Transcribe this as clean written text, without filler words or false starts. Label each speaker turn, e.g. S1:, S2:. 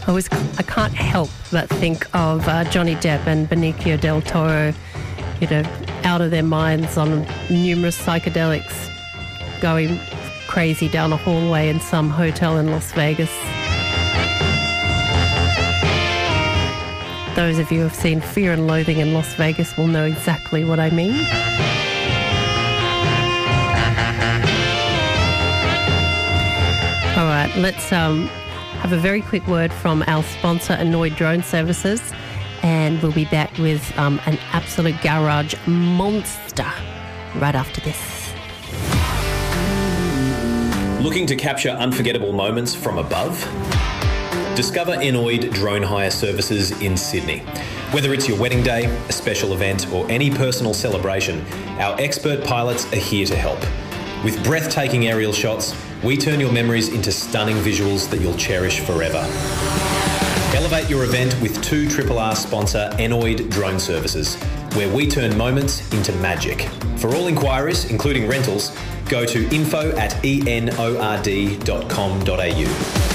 S1: I can't help but think of Johnny Depp and Benicio del Toro, out of their minds on numerous psychedelics, going crazy down a hallway in some hotel in Las Vegas. Those of you who have seen Fear and Loathing in Las Vegas will know exactly what I mean. All right, let's have a very quick word from our sponsor, Annoyed Drone Services, and we'll be back with an absolute garage monster right after this.
S2: Looking to capture unforgettable moments from above? Discover Annoyed Drone Hire Services in Sydney. Whether it's your wedding day, a special event, or any personal celebration, our expert pilots are here to help. With breathtaking aerial shots, we turn your memories into stunning visuals that you'll cherish forever. Elevate your event with 2RRR sponsor Annoyed Drone Services, where we turn moments into magic. For all inquiries, including rentals, go to info@enord.com.au.